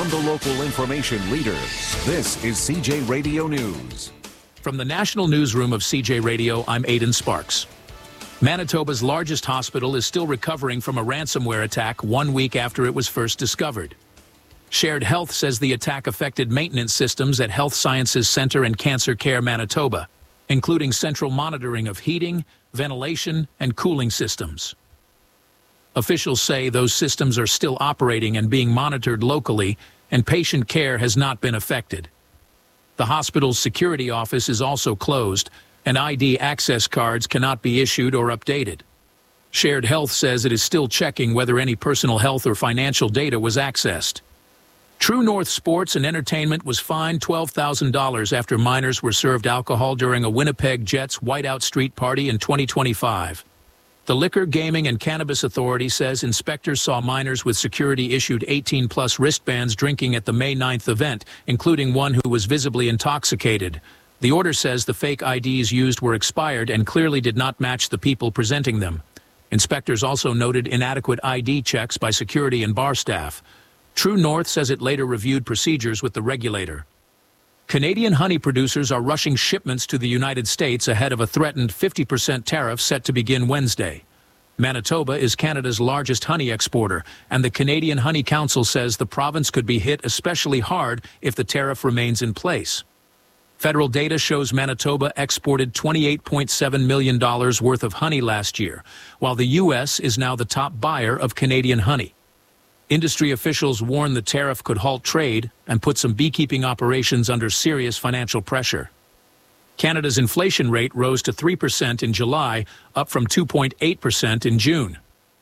from the local information leader. This is CJ Radio News. From the National Newsroom of CJ Radio, I'm Aidan Sparks. Manitoba's largest hospital is still recovering from a ransomware attack 1 week after it was first discovered. Shared Health says the attack affected maintenance systems at Health Sciences Centre and Cancer Care Manitoba, including central monitoring of heating, ventilation, and cooling systems. Officials say those systems are still operating and being monitored locally, and patient care has not been affected. The hospital's security office is also closed, and ID access cards cannot be issued or updated. Shared Health says it is still checking whether any personal health or financial data was accessed. True North Sports and Entertainment was fined $12,000 after minors were served alcohol during a Winnipeg Jets Whiteout Street party in 2025. The Liquor, Gaming, and Cannabis Authority says inspectors saw minors with security-issued 18-plus wristbands drinking at the May 9th event, including one who was visibly intoxicated. The order says the fake IDs used were expired and clearly did not match the people presenting them. Inspectors also noted inadequate ID checks by security and bar staff. True North says it later reviewed procedures with the regulator. Canadian honey producers are rushing shipments to the United States ahead of a threatened 50% tariff set to begin Wednesday. Manitoba is Canada's largest honey exporter, and the Canadian Honey Council says the province could be hit especially hard if the tariff remains in place. Federal data shows Manitoba exported $28.7 million worth of honey last year, while the U.S. is now the top buyer of Canadian honey. Industry officials warn the tariff could halt trade and put some beekeeping operations under serious financial pressure. Canada's inflation rate rose to 3% in July, up from 2.8% in June.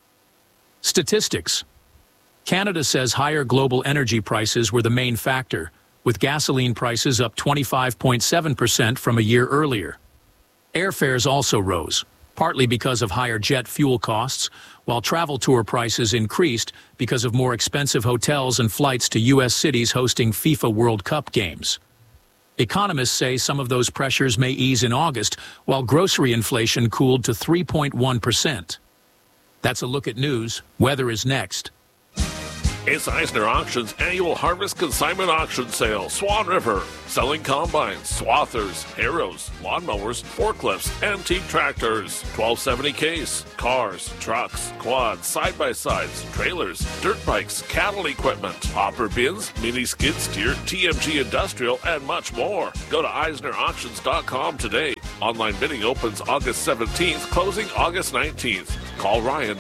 Statistics. Canada says higher global energy prices were the main factor, with gasoline prices up 25.7% from a year earlier. Airfares also rose, partly because of higher jet fuel costs, while travel tour prices increased because of more expensive hotels and flights to U.S. cities hosting FIFA World Cup games. Economists say some of those pressures may ease in August, while grocery inflation cooled to 3.1%. That's a look at news. Weather is next. It's Eisner Auctions annual Harvest Consignment Auction Sale, Swan River. Selling combines, swathers, harrows, lawnmowers, forklifts, antique tractors, 1270 case, cars, trucks, quads, side-by-sides, trailers, dirt bikes, cattle equipment, hopper bins, mini skid steer, TMG Industrial, and much more. Go to EisnerAuctions.com today. Online bidding opens August 17th, closing August 19th. Call Ryan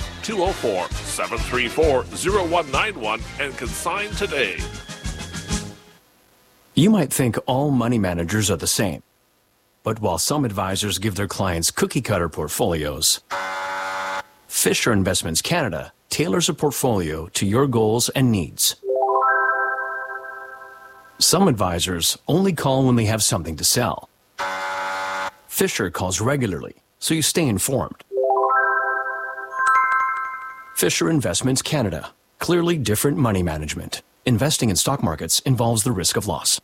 204-734-0191 and consign today. You might think all money managers are the same. But while some advisors give their clients cookie-cutter portfolios, Fisher Investments Canada tailors a portfolio to your goals and needs. Some advisors only call when they have something to sell. Fisher calls regularly, so you stay informed. Fisher Investments Canada. Clearly different money management. Investing in stock markets involves the risk of loss.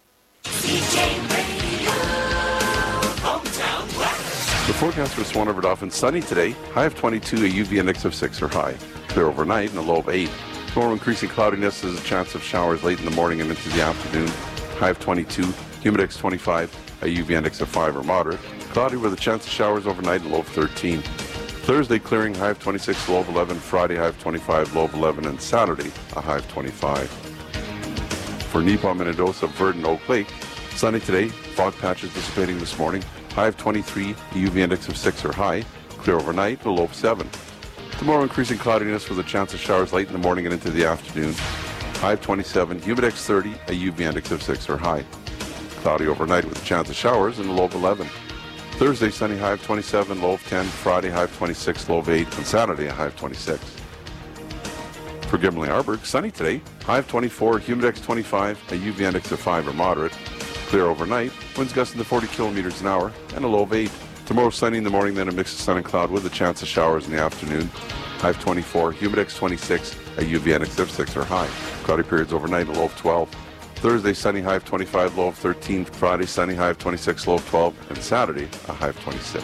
The forecast for Swan River Dauphin, sunny today, high of 22, a UV index of 6 or high. Clear overnight and a low of 8. Tomorrow increasing cloudiness, there's a chance of showers late in the morning and into the afternoon. High of 22, humidex 25, a UV index of 5 or moderate. Cloudy with a chance of showers overnight and low of 13. Thursday clearing, high of 26, low of 11. Friday, high of 25, low of 11. And Saturday, a high of 25. For Neepaw, Minnedosa, Verdon, Oak Lake, sunny today, fog patches dissipating this morning. High of 23, UV index of 6 or high. Clear overnight, a low of 7. Tomorrow increasing cloudiness with a chance of showers late in the morning and into the afternoon. High of 27, humidex 30, a UV index of 6 or high. Cloudy overnight with a chance of showers and a low of 11. Thursday, sunny, high of 27, low of 10. Friday, high of 26, low of 8. And Saturday, a high of 26. For Gimli-Arberg, sunny today, high of 24, humidex 25, a UV index of 5 or moderate. Clear overnight, winds gusting to 40 kilometers an hour, and a low of 8. Tomorrow, sunny in the morning, then a mix of sun and cloud with a chance of showers in the afternoon. High of 24, humidex 26, a UV index of 6 or high. Cloudy periods overnight, a low of 12. Thursday, sunny, high of 25, low of 13. Friday, sunny, high of 26, low of 12. And Saturday, a high of 26.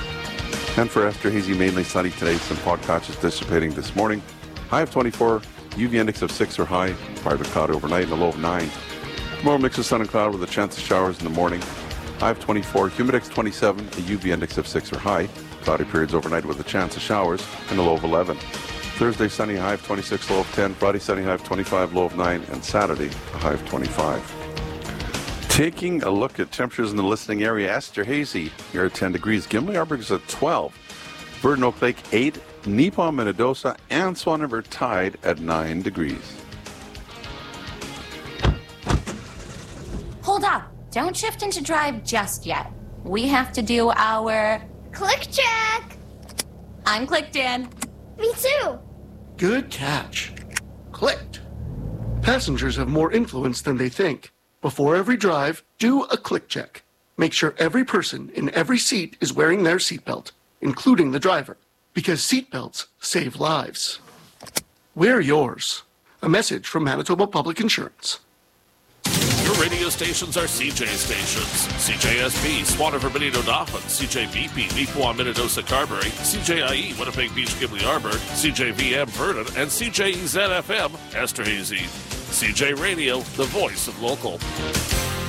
And for Esterhazy, mainly sunny today, some fog patches dissipating this morning. High of 24, UV index of 6 or high. Partly cloudy overnight and a low of 9. Tomorrow, mix of sun and cloud with a chance of showers in the morning. High of 24, humidex 27, a UV index of 6 or high. Cloudy periods overnight with a chance of showers and a low of 11. Thursday, sunny, high of 26, low of 10. Friday, sunny, high of 25, low of 9. And Saturday, a high of 25. Taking a look at temperatures in the listening area, Esterhazy here at 10 degrees. Gimli Arbor is at 12. Verdun Oak Lake 8. Neepaw, Minnedosa, and Swan River tied at 9 degrees. Hold up. Don't shift into drive just yet. We have to do our... Click check! I'm clicked in. Me too. Good catch. Clicked. Passengers have more influence than they think. Before every drive, do a click check. Make sure every person in every seat is wearing their seatbelt, including the driver, because seatbelts save lives. Wear yours. A message from Manitoba Public Insurance. Your radio stations are CJ stations. CJSB, Swan River, Benito, Dauphin, CJBP, Neepawa, Minnedosa, Carberry, CJIE, Winnipeg Beach, Gimli Arbor, CJVM, Verdun, and CJEZ-FM, Esterhazy. CJ Radio, the voice of local.